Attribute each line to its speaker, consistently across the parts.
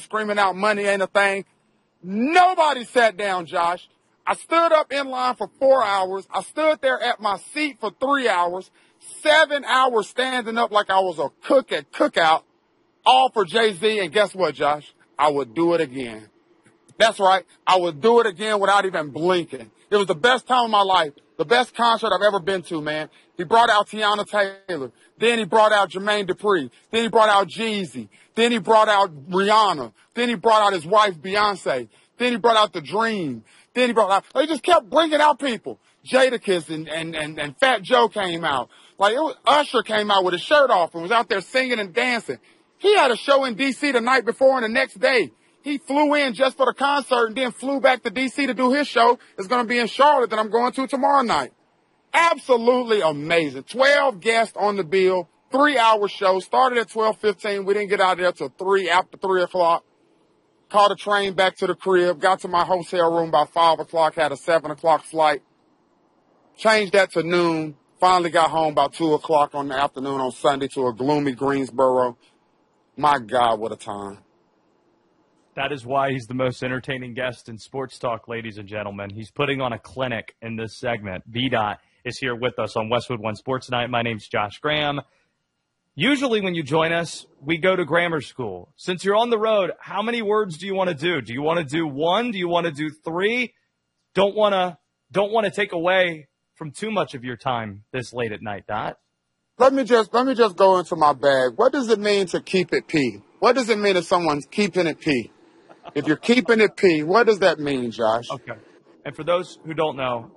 Speaker 1: screaming out money ain't a thing. Nobody sat down, Josh. I stood up in line for 4 hours. I stood there at my seat for 3 hours, 7 hours standing up like I was a cook at Cookout, all for Jay-Z. And guess what, Josh? I would do it again. That's right. I would do it again without even blinking. It was the best time of my life, the best concert I've ever been to, man. He brought out Tiana Taylor. Then he brought out Jermaine Dupri. Then he brought out Jeezy. Then he brought out Rihanna. Then he brought out his wife, Beyonce. Then he brought out The Dream. Then he brought out, they just kept bringing out people. Jadakiss and Fat Joe came out. Like, Usher came out with his shirt off and was out there singing and dancing. He had a show in D.C. the night before and the next day. He flew in just for the concert and then flew back to D.C. to do his show. It's going to be in Charlotte that I'm going to tomorrow night. Absolutely amazing. 12 guests on the bill, 3-hour show. Started at 12:15. We didn't get out of there till after 3 o'clock. Caught a train back to the crib. Got to my hotel room by 5 o'clock. Had a 7 o'clock flight. Changed that to noon. Finally got home by 2 o'clock on the afternoon on Sunday to a gloomy Greensboro. My God, what a time.
Speaker 2: That is why he's the most entertaining guest in sports talk, ladies and gentlemen. He's putting on a clinic in this segment. VDOT is here with us on Westwood One Sports Tonight. My name's Josh Graham. Usually when you join us, we go to grammar school. Since you're on the road, how many words do you want to do? Do you want to do 1? Do you want to do 3? Don't want to take away from too much of your time this late at night, Dot.
Speaker 1: Let me just go into my bag. What does it mean to keep it P? What does it mean if someone's keeping it P? If you're keeping it P, what does that mean, Josh?
Speaker 2: Okay. And for those who don't know,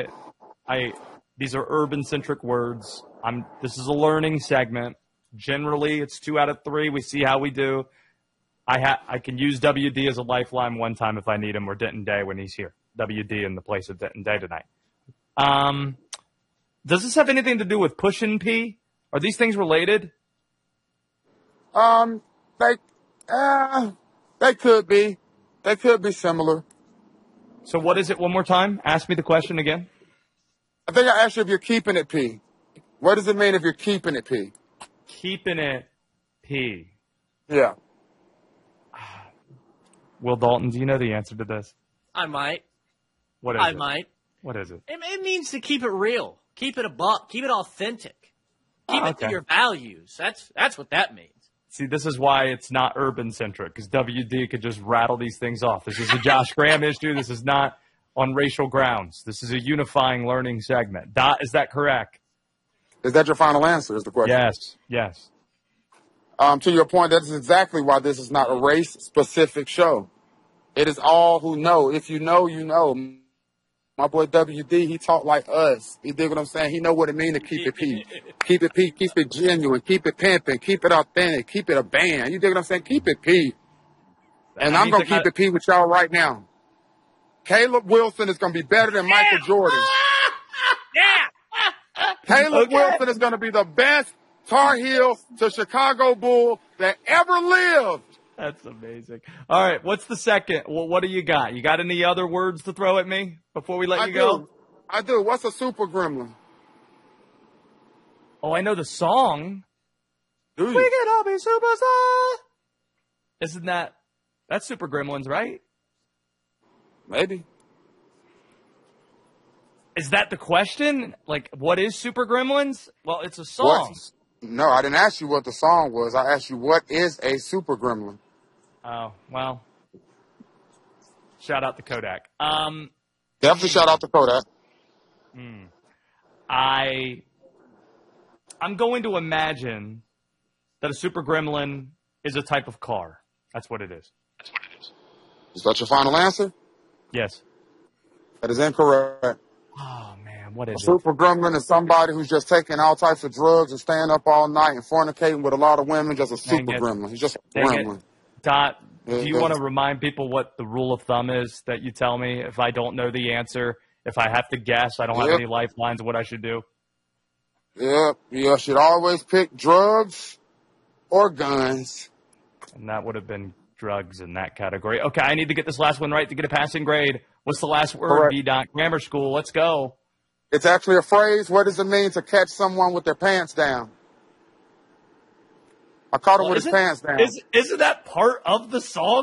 Speaker 2: these are urban-centric words. This is a learning segment. Generally, it's 2 out of 3. We see how we do. I can use WD as a lifeline one time if I need him, or Denton Day when he's here. WD in the place of Denton Day tonight. Does this have anything to do with pushing P? Are these things related?
Speaker 1: They could be. They could be similar.
Speaker 2: So what is it one more time? Ask me the question again.
Speaker 1: I think I asked you if you're keeping it P. What does it mean if you're keeping it P?
Speaker 2: Keeping it P.
Speaker 1: Yeah.
Speaker 2: Will Dalton, do you know the answer to this?
Speaker 3: I might.
Speaker 2: What is it?
Speaker 3: I might.
Speaker 2: What is it?
Speaker 3: It means to keep it real. Keep it a buck. Keep it authentic. Keep it to your values. That's what that means.
Speaker 2: See, this is why it's not urban-centric, because WD could just rattle these things off. This is a Josh Graham issue. This is not on racial grounds. This is a unifying learning segment. Dot, is that correct?
Speaker 1: Is that your final answer is the question?
Speaker 2: Yes.
Speaker 1: To your point, that is exactly why this is not a race-specific show. It is all who know. If you know, you know. My boy WD, he talk like us. You dig what I'm saying? He know what it mean to keep it P. Keep it P. Keep it genuine. Keep it pimping. Keep it authentic. Keep it a band. You dig what I'm saying? Keep it P. And I'm going to keep it P with y'all right now. Caleb Wilson is going to be better than Michael Jordan.
Speaker 3: Yeah.
Speaker 1: Caleb Wilson is going to be the best Tar Heel to Chicago Bull that ever lived.
Speaker 2: That's amazing. All right, what's the second? Well, what do you got? You got any other words to throw at me before we let you go?
Speaker 1: I do. What's a super gremlin?
Speaker 2: Oh, I know the song.
Speaker 1: Do you?
Speaker 2: We can all be superstars. Isn't that's Super Gremlins, right?
Speaker 1: Maybe.
Speaker 2: Is that the question? Like, what is Super Gremlins? Well, it's a song.
Speaker 1: No, I didn't ask you what the song was. I asked you what is a super gremlin.
Speaker 2: Oh, well. Shout out to Kodak.
Speaker 1: Definitely shout out to Kodak.
Speaker 2: I'm going to imagine that a super gremlin is a type of car. That's what it is.
Speaker 1: Is that your final answer?
Speaker 2: Yes.
Speaker 1: That is incorrect.
Speaker 2: Oh, man, what is
Speaker 1: a super gremlin is somebody who's just taking all types of drugs and staying up all night and fornicating with a lot of women. Just a super gremlin. He's just a gremlin.
Speaker 2: Dot, do you want to remind people what the rule of thumb is that you tell me if I don't know the answer? If I have to guess, I don't have any lifelines of what I should do?
Speaker 1: Yep. You should always pick drugs or guns.
Speaker 2: And that would have been drugs in that category. Okay, I need to get this last one right to get a passing grade. What's the last word? VDOT Grammar School. Let's go.
Speaker 1: It's actually a phrase. What does it mean to catch someone with their pants down? I caught him with his pants down.
Speaker 2: Isn't that part of the song?